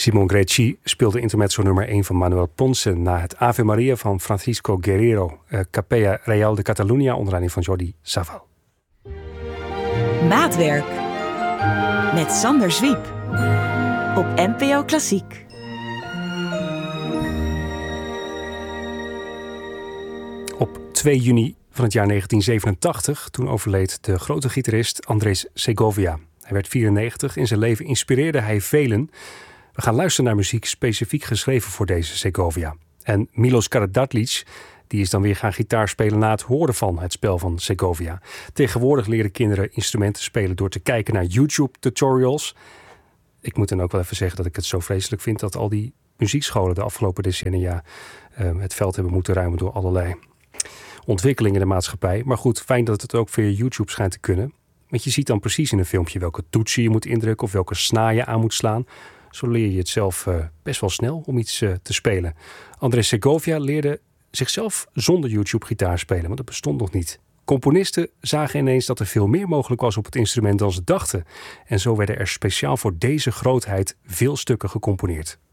Simon Grecci speelde intermezzo nummer 1 van Manuel Ponce na het Ave Maria van Francisco Guerrero, Capella Real de Catalunya onder leiding van Jordi Savall. Maatwerk met Sander Zwiep op NPO Klassiek. Op 2 juni van het jaar 1987, toen overleed de grote gitarist Andrés Segovia. Hij werd 94. In zijn leven inspireerde hij velen. We gaan luisteren naar muziek specifiek geschreven voor deze Segovia. En Milos Karađorđević, die is dan weer gaan gitaar spelen na het horen van het spel van Segovia. Tegenwoordig leren kinderen instrumenten spelen door te kijken naar YouTube-tutorials. Ik moet dan ook wel even zeggen dat ik het zo vreselijk vind dat al die muziekscholen de afgelopen decennia het veld hebben moeten ruimen door allerlei ontwikkelingen in de maatschappij. Maar goed, fijn dat het ook via YouTube schijnt te kunnen. Want je ziet dan precies in een filmpje welke toetsen je moet indrukken of welke snaar je aan moet slaan. Zo leer je het zelf best wel snel om iets te spelen. Andrés Segovia leerde zichzelf zonder YouTube gitaar spelen, want dat bestond nog niet. Componisten zagen ineens dat er veel meer mogelijk was op het instrument dan ze dachten. En zo werden er speciaal voor deze grootheid veel stukken gecomponeerd.